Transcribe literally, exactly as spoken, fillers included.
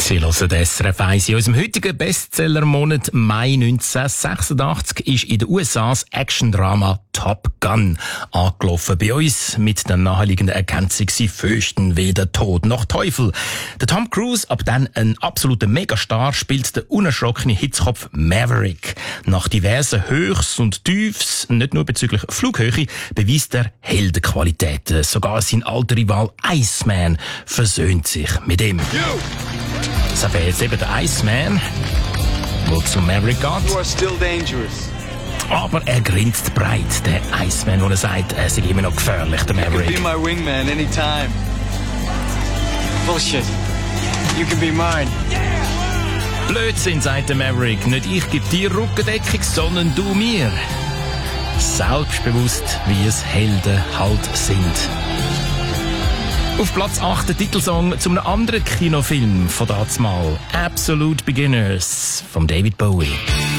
Sie hören S R F eins. In unserem heutigen Bestsellermonat Mai neunzehnhundertsechsundachtzig ist in den U S A das Action-Drama Top Gun angelaufen. Bei uns mit der naheliegenden Ergänzung, sie fürchten weder Tod noch Teufel. Der Tom Cruise, ab dann ein absoluter Megastar, spielt der unerschrockene Hitzkopf Maverick. Nach diversen Höchst und Tiefs, nicht nur bezüglich Flughöhe, beweist er Heldenqualitäten. Sogar sein alter Rival Iceman versöhnt sich mit ihm. Das wäre jetzt eben der Iceman, der zu Maverick geht. You are still dangerous. Aber er grinst breit, der Iceman, wo er sagt, er sei immer noch gefährlich, der Maverick. You can be my wingman anytime. Bullshit. You can be mine. Blödsinn, sagt der Maverick. Nicht ich gebe dir Rückendeckung, sondern du mir. Selbstbewusst, wie es Helden halt sind. Auf Platz acht der Titelsong zu einem anderen Kinofilm von dazumal. Absolute Beginners von David Bowie.